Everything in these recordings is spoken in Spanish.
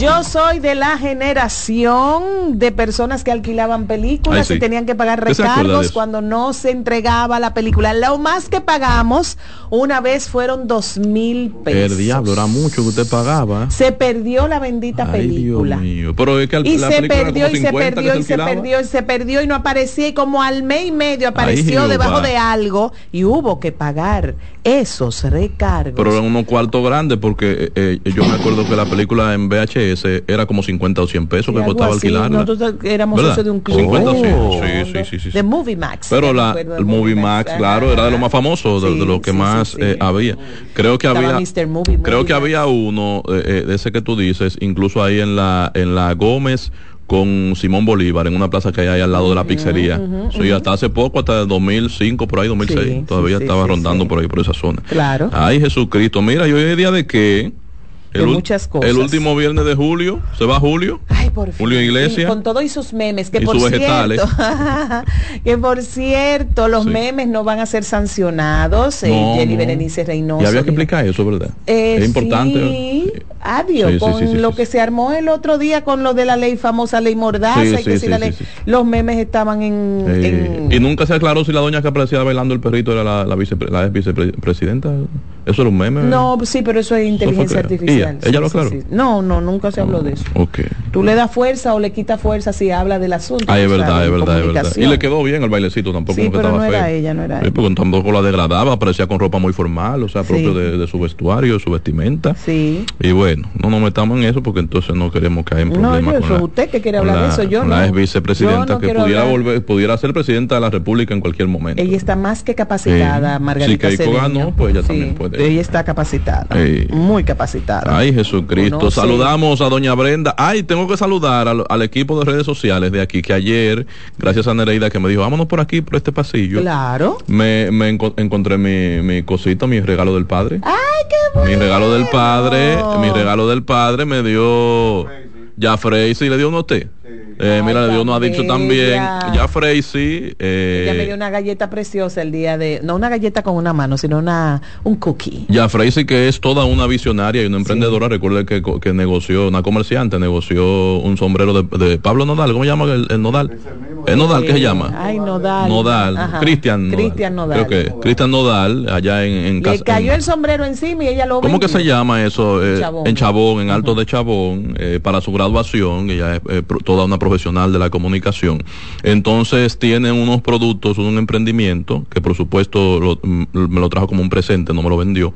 Yo soy de la generación de personas que alquilaban películas y tenían que pagar recargos cuando no se entregaba la película. Lo más que pagamos una vez fueron 2,000 pesos. El diablo, era mucho que usted pagaba. Se perdió la bendita película. Dios mío. Pero es que y se perdió y se perdió y no aparecía, y como al mes y medio apareció debajo de algo y hubo que pagar esos recargos. Pero eran unos cuartos grandes, porque yo me acuerdo que la película en VHS era como 50 o 100 pesos que costaba alquilarla. Nosotros éramos socios de un club. 50 o 100, sí. De Movie Max. Pero el Movie Max, claro, era de lo más famoso, de lo que más había. Creo que había uno de ese que tú dices, incluso ahí en la Gómez con Simón Bolívar, en una plaza que hay ahí al lado de la pizzería. Hasta hace poco, hasta 2005, por ahí 2006, todavía estaba rondando por ahí, por esa zona. Claro. Ay, Jesucristo, mira, y hoy es día de qué. Muchas cosas. El último viernes de julio, se va Julio. Ay, por fin. Julio Iglesias. Con todos sus memes, que y por sus cierto, vegetales. que por cierto, los memes no van a ser sancionados. Jenny Berenice Reynoso. Y había que explicar eso, ¿verdad? Es importante. Sí. Adiós, con lo que se armó el otro día con lo de la ley famosa, ley Mordaza, los memes estaban en... Y nunca se aclaró si la doña que aparecía bailando el perrito era la ex vicepresidenta. ¿Eso era un meme? No, sí, pero eso es inteligencia artificial. ¿Ella lo aclaró? No, nunca se habló de eso. Okay. Tú le das fuerza o le quitas fuerza si habla del asunto. Es verdad. Y le quedó bien el bailecito, tampoco sí, que pero estaba no feo. Era ella, no era ella. Porque tampoco la degradaba, aparecía con ropa muy formal, o sea, propio de su vestuario, de su vestimenta. Sí. Y bueno, no nos metamos en eso porque entonces no queremos caer en problemas con usted que quiere hablar de eso, yo no. La ex vicepresidenta que pudiera ser presidenta de la República en cualquier momento. Ella está más que capacitada, Margarita Cedeño. Si Keiko ganó, pues ella también puede. Ella está capacitada, muy capacitada. Ay, Jesucristo. Saludamos a doña Brenda. Ay, tengo que saludar al equipo de redes sociales de aquí, que ayer, gracias a Nereida que me dijo, vámonos por aquí, por este pasillo. Claro. Me encontré mi cosita, mi regalo del padre. Ay, qué bueno. Mi regalo del padre me dio ya Freisy, le dio uno a usted. Mira, le dio uno a dicho también. Ya Freisy. Ella me dio una galleta preciosa el día de... No una galleta con una mano, sino un cookie. Ya Freisy, que es toda una visionaria y una emprendedora. Recuerde que negoció, una comerciante, negoció un sombrero de Pablo Nodal. ¿Cómo se llama el Nodal? ¿El Nodal qué se llama? Ay, Nodal. Cristian Nodal. Creo que Cristian Nodal, allá en casa. Le cayó el sombrero encima y ella lo ¿Cómo que se llama eso? Chabón. En Chabón, en Alto de Chabón, para su graduación. Ella es toda una profesional de la comunicación. Entonces tiene unos productos, un emprendimiento que por supuesto me lo trajo como un presente, no me lo vendió,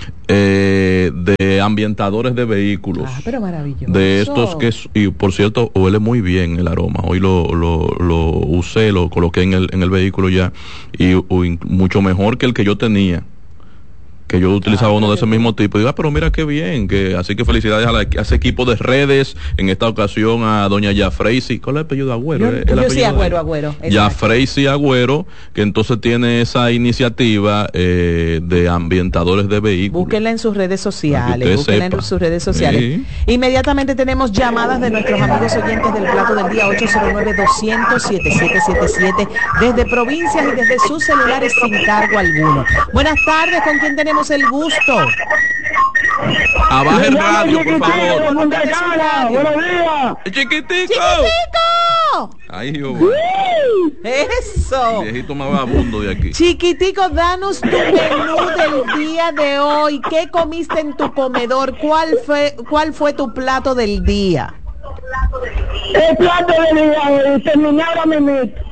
de ambientadores de vehículos. Pero maravilloso. De estos y por cierto huele muy bien el aroma. Hoy lo usé, lo coloqué en el vehículo ya y mucho mejor que el que yo tenía, que yo utilizaba uno de ese mismo tipo. Y digo, pero mira qué bien, así que felicidades a ese equipo de redes, en esta ocasión a doña Yafreisy. ¿Cuál es el apellido? Agüero. Yo sí, Agüero. Yafreisy Agüero, que entonces tiene esa iniciativa de ambientadores de vehículos. Búsquenla en sus redes sociales. Sí. Inmediatamente tenemos llamadas de nuestros amigos oyentes del plato del día 809-200-7777 desde provincias y desde sus celulares sin cargo alguno. Buenas tardes, ¿con quién tenemos el gusto? Abajo el radio, por favor. Buenos días. Chiquitico. Ay, Dios. Eso. El viejito más vagabundo de aquí. Chiquitico, danos tu menú del día de hoy. ¿Qué comiste en tu comedor? ¿Cuál fue tu plato del día? El plato del día, terminaba mi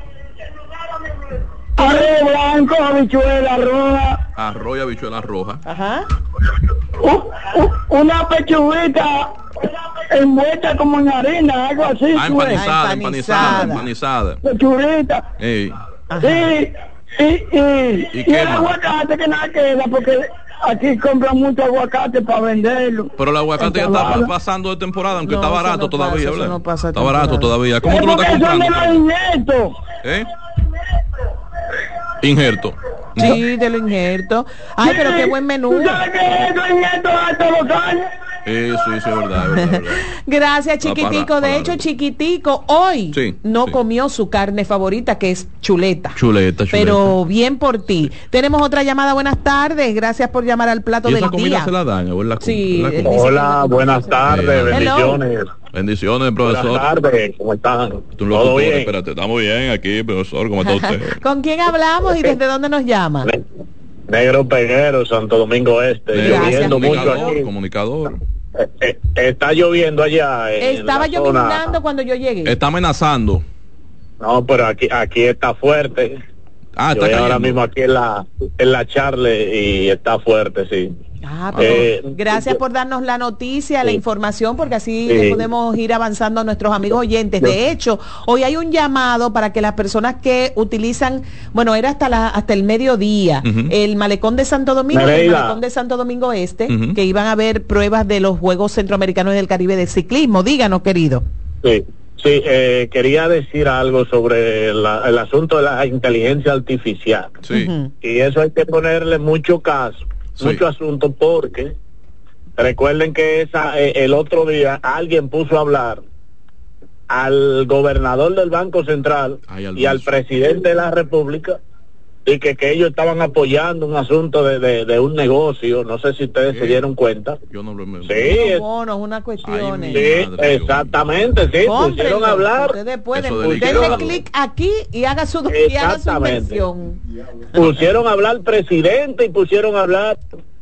arroz blanco, habichuela roja. Arroz y habichuela roja. Ajá. Una pechuguita envuelta como en harina, algo así. Empanizada. Pechuguita. Ey. Y el aguacate que nada queda, porque aquí compran mucho aguacate para venderlo. Pero el aguacate ya está pasando de temporada, aunque está barato todavía, ¿verdad? No pasa está barato todavía. ¿Cómo tú lo estás comprando? Injerto. Sí, de lo injerto. Ay, pero qué buen menú. ¿Tú sabes que es injerto de todos los años? Sí, es verdad. Gracias, Chiquitico. De hecho, Chiquitico hoy no comió su carne favorita, que es chuleta. Pero bien por ti. Tenemos otra llamada. Buenas tardes. Gracias por llamar al plato del día. ¿Esa comida se la dan? Sí. Hola, buenas tardes. Bendiciones. Bendiciones, profesor. Buenas tardes, ¿cómo están? ¿Todo bien? Espérate, estamos bien aquí, profesor. ¿Cómo está usted? ¿Con quién hablamos y desde dónde nos llama? Negro Peguero, Santo Domingo Este. Lloviendo mucho aquí. Comunicador. Está lloviendo allá. Estaba lloviznando cuando yo llegué. Está amenazando. No, pero aquí está fuerte. Está cayendo. Ahora mismo aquí en la Charle y está fuerte, sí. Gracias por darnos la noticia, la información, porque así podemos ir avanzando a nuestros amigos oyentes. De hecho, hoy hay un llamado para que las personas que utilizan, bueno, era hasta el mediodía, el malecón de Santo Domingo, el malecón de Santo Domingo Este, que iban a haber pruebas de los Juegos Centroamericanos del Caribe de ciclismo. Díganos, querido. Sí, quería decir algo sobre el asunto de la inteligencia artificial. Y eso hay que ponerle mucho caso. Mucho asunto, porque recuerden que el otro día alguien puso a hablar al gobernador del Banco Central y al presidente de la República y que ellos estaban apoyando un asunto de un negocio. No sé si ustedes se dieron cuenta. Yo no lo me... Sí, una cuestión. Sí, exactamente, sí. Pusieron a hablar. Ustedes pueden denle clic aquí y haga su inversión. Pusieron a hablar presidente y pusieron a hablar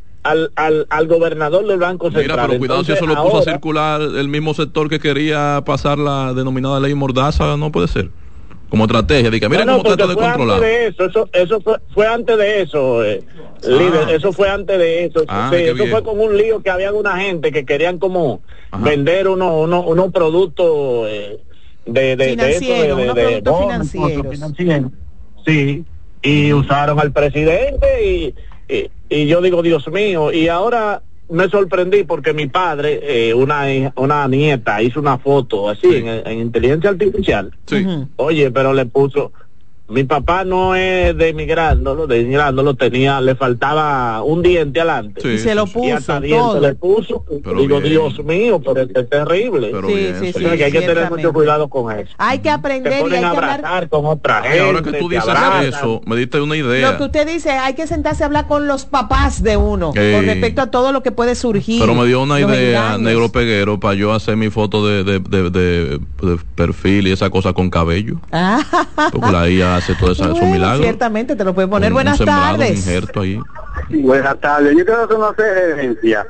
al gobernador del Banco Central. Mira, pero cuidado. Entonces, si eso lo puso a circular el mismo sector que quería pasar la denominada ley Mordaza, no puede ser. Como estrategia, diga, miren cómo trata de controlar. Eso fue antes de eso, líder, eso fue antes de eso. Eso fue con un lío que había una gente que querían como vender unos productos financieros. Sí, y usaron al presidente y yo digo, Dios mío, y ahora me sorprendí porque mi padre, una nieta, hizo una foto así en inteligencia artificial. Oye, pero le puso, mi papá no es de inmigrando tenía, le faltaba un diente adelante. Y se lo puso. Y hasta diente le puso. Pero digo, bien. Dios mío, pero es terrible. Pero que hay que tener mucho cuidado con eso. Hay que aprender y hay que hablar con otra gente. Ahora que tú dices eso, me diste una idea. Lo que usted dice, hay que sentarse a hablar con los papás de uno con respecto a todo lo que puede surgir. Pero me dio una idea, Negro Peguero, para yo hacer mi foto de perfil y esa cosa con cabello. Porque la IA hace todo eso, es un milagro. Ciertamente te lo puede poner. Buenas tardes. Un injerto ahí. Buenas tardes. Yo quiero hacer una sugerencia.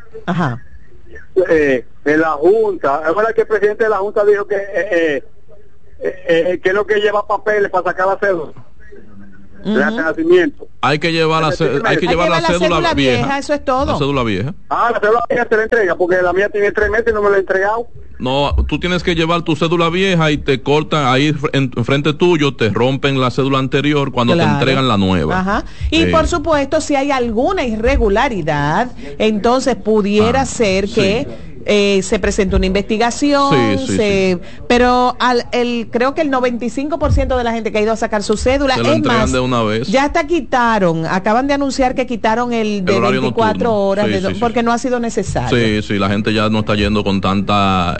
En la Junta, es verdad que el presidente de la Junta dijo que es lo que lleva papeles para sacar la cédula. De nacimiento. Hay que llevar la cédula vieja. Eso es todo. La cédula vieja. La cédula vieja se la entrega porque la mía tiene 3 meses y no me la he entregado. No, tú tienes que llevar tu cédula vieja y te cortan ahí en frente tuyo, te rompen la cédula anterior cuando te entregan la nueva. Y por supuesto, si hay alguna irregularidad, entonces pudiera ser que se presenta una investigación, pero creo que el 95% de la gente que ha ido a sacar su cédula, es más, de una vez. Ya hasta acaban de anunciar que quitaron el de 24 horas, porque no ha sido necesario. Sí, la gente ya no está yendo con tanta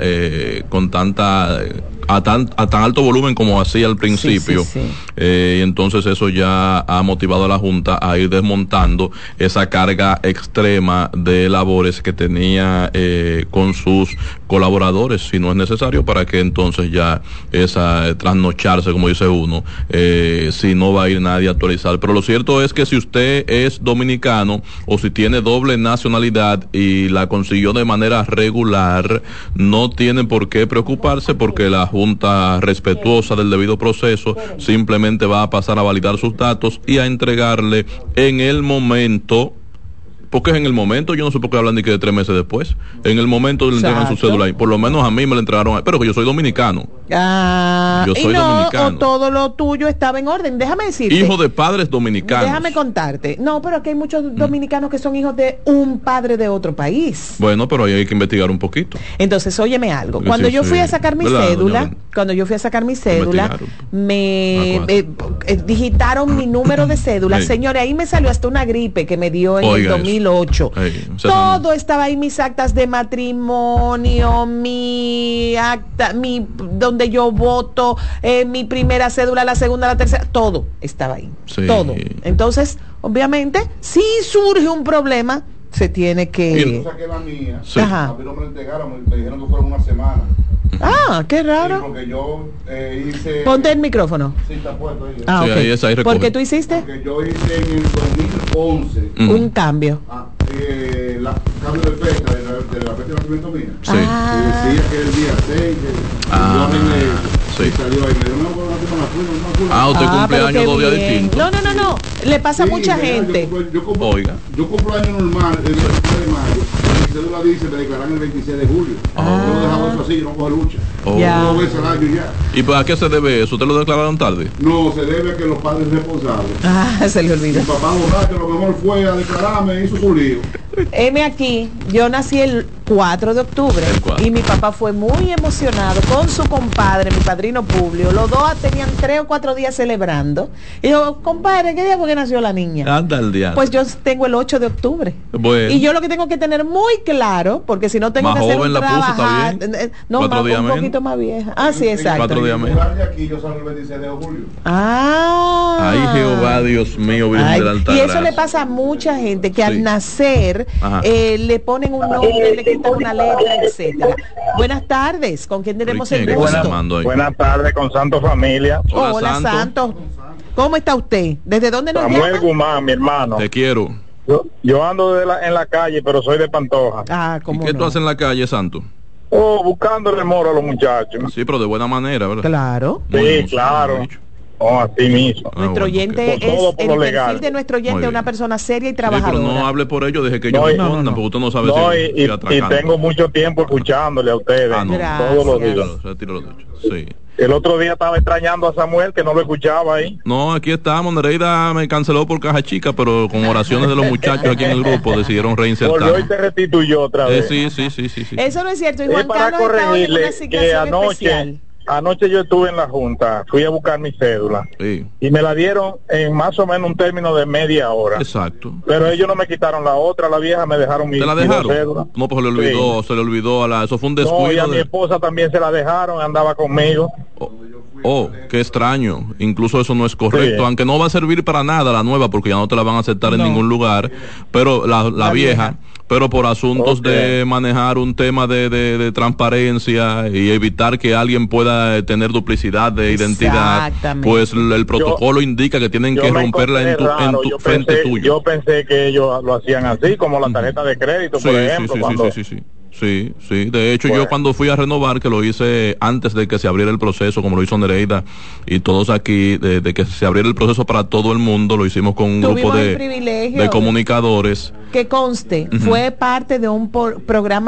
a tan alto volumen como hacía al principio. Y entonces eso ya ha motivado a la Junta a ir desmontando esa carga extrema de labores que tenía con sus colaboradores, si no es necesario, para que entonces ya esa trasnocharse, como dice uno, si no va a ir nadie a actualizar. Pero lo cierto es que si usted es dominicano o si tiene doble nacionalidad y la consiguió de manera regular, no tiene por qué preocuparse, porque la Junta, respetuosa del debido proceso, simplemente va a pasar a validar sus datos y a entregarle en el momento. Porque es en el momento, yo no sé por qué hablan ni que de 3 meses después. En el momento le entregan su cédula y por lo menos a mí me la entregaron, pero que yo soy dominicano. Yo soy dominicano. O todo lo tuyo estaba en orden. Déjame decirte. Hijo de padres dominicanos. Déjame contarte. No, pero aquí hay muchos dominicanos que son hijos de un padre de otro país. Bueno, pero ahí hay que investigar un poquito. Entonces, óyeme algo. Cuando yo fui a sacar mi cédula, digitaron mi número de cédula. Señores, ahí me salió hasta una gripe que me dio en el 2008. Todo estaba ahí, mis actas de matrimonio, mi acta, donde yo voto, mi primera cédula, la segunda, la tercera, todo estaba ahí. Todo. Entonces, obviamente, si surge un problema, se tiene que... Yo saqué la mía, a mí no me la entregaron, me dijeron que fueron una semana. Ah, qué raro. Sí, porque yo hice... Ponte el micrófono. Sí, está puesto ahí. Ah, okay. Ahí es, ahí ¿Por qué tú hiciste? Porque yo hice en el 2011 un cambio. Cambio de fecha de la fecha de nacimiento mía. Sí. Decía que el día 6 salió ahí. Usted cumple años 2 días distintos. No. Le pasa a mucha gente. Yo cumplo año normal el 23 de mayo. Mi cédula dice me declaran el 26 de julio. Yo lo dejaba eso así, yo no cojo lucha. Ya. ¿Y para qué se debe eso? ¿Usted lo declararon tarde? No, se debe a que los padres responsables. Se le olvidó. Mi papá borracho, lo mejor fue a declararme, hizo su lío. Aquí, yo nací el 4 de octubre y mi papá fue muy emocionado con su compadre, mi padrino Publio. Los dos tenían 3 o 4 días celebrando. Y yo, compadre, ¿qué día fue que nació la niña? Anda el día. Pues yo tengo el 8 de octubre. Bueno. Y yo lo que tengo que tener muy claro, porque si no tengo más que hacer joven un trabajo. No, más, un poquito más vieja. Sí, exacto. 4 días menos. Aquí yo salgo el 26 de julio. Ay, Jehová, Dios mío, Virgen del altar. Y eso le pasa a mucha gente que al nacer le ponen un nombre, le quitan una letra, etcétera. Buenas tardes, ¿con quién tenemos el gusto? Buenas tardes, con Santos Familia. Hola, Santos. ¿Cómo está usted? ¿Desde dónde nos llama? Samuel Guzmán, mi hermano. Te quiero. Yo ando en la calle, pero soy de Pantoja. ¿Y qué tú haces en la calle, Santos? Buscándole moro a los muchachos. Sí, pero de buena manera, ¿verdad? Claro. Sí, claro. Así mismo. Nuestro oyente es el perfil de nuestro oyente, una persona seria y trabajadora. Pero no hable por ello, deje que ellos respondan, porque usted no sabe y tengo mucho tiempo escuchándole a ustedes todos los días. Sí. El otro día estaba extrañando a Samuel, que no lo escuchaba ahí. No, aquí estamos. Nereida me canceló por caja chica, pero con oraciones de los muchachos aquí en el grupo decidieron reinsertar. Volvió y te restituyó otra vez. Sí. Eso no es cierto. Y Juan Carlos está en una situación especial. Anoche yo estuve en la junta, fui a buscar mi cédula y me la dieron en más o menos un término de media hora. Exacto. Pero ellos no me quitaron la otra, la vieja me dejaron mi cédula. No, pues se le olvidó eso fue un descuido. No, y a mi esposa también se la dejaron, andaba conmigo. Qué extraño. Incluso eso no es correcto, aunque no va a servir para nada la nueva porque ya no te la van a aceptar en ningún lugar, pero la vieja, pero por asuntos de manejar un tema de transparencia y evitar que alguien pueda tener duplicidad de identidad, pues el protocolo indica que tienen que romperla en tu frente tuyo. Yo pensé que ellos lo hacían así, como la tarjeta de crédito, por ejemplo. Sí, de hecho yo cuando fui a renovar, que lo hice antes de que se abriera el proceso, como lo hizo Nereida y todos aquí, de que se abriera el proceso para todo el mundo, lo hicimos con un grupo de comunicadores. Que conste, fue parte de un programa